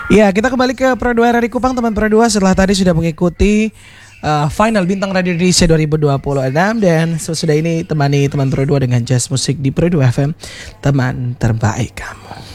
Ya, kita kembali ke Pro 2 RRI Kupang, teman Pro 2. Setelah tadi sudah mengikuti final Bintang Radio Indonesia 2026 dan sesudah ini temani teman Pro 2 dengan jazz musik di Pro 2 FM, teman terbaik kamu.